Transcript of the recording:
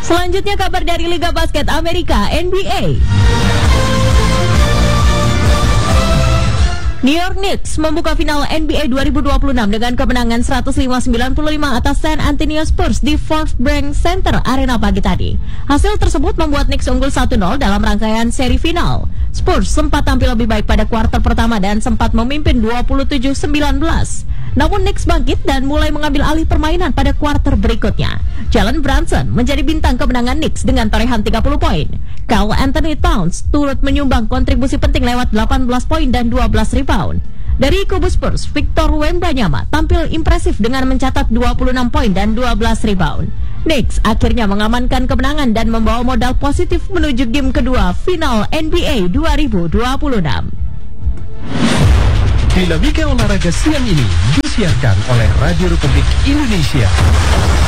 Selanjutnya kabar dari Liga Basket Amerika NBA. New York Knicks membuka final NBA 2026 dengan kemenangan 105-95 atas San Antonio Spurs di Forbes Bank Center Arena pagi tadi. Hasil tersebut membuat Knicks unggul 1-0 dalam rangkaian seri final. Spurs sempat tampil lebih baik pada kuarter pertama dan sempat memimpin 27-19. Namun Knicks bangkit dan mulai mengambil alih permainan pada kuarter berikutnya. Jalen Brunson menjadi bintang kemenangan Knicks dengan torehan 30 poin. Karl Anthony Towns turut menyumbang kontribusi penting lewat 18 poin dan 12 rebound. Dari kubu Spurs, Victor Wembanyama tampil impresif dengan mencatat 26 poin dan 12 rebound. Knicks akhirnya mengamankan kemenangan dan membawa modal positif menuju game kedua final NBA 2026. Dinamika olahraga siang ini disiarkan oleh Radio Republik Indonesia.